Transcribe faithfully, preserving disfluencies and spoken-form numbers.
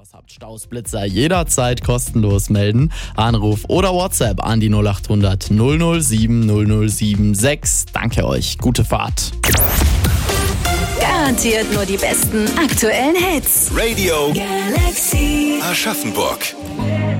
was habt, Staus, Blitzer, jederzeit kostenlos melden. Anruf oder WhatsApp an die null acht hundert null null sieben null null sieben sechs. Danke euch, gute Fahrt. Garantiert nur die besten aktuellen Hits. Radio Galaxy Aschaffenburg.